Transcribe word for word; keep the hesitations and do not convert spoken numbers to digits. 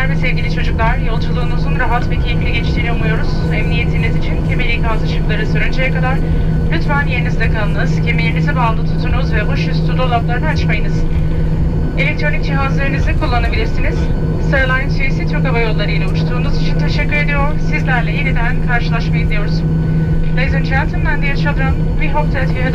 ve sevgili çocuklar, yolculuğunuzun rahat ve keyifli geçtiğini umuyoruz. Emniyetiniz için kemer ikaz ışıkları sönünceye kadar lütfen yerinizde kalınız, kemerinizi bağlı tutunuz ve başüstü dolaplarını açmayınız. Elektronik cihazlarınızı kullanabilirsiniz. Star Alliance üyesi Türk Hava Yolları ile uçtuğunuz için teşekkür ediyor. Sizlerle yeniden karşılaşmayı diliyoruz. Ladies and gentlemen, dear children, we hope that you had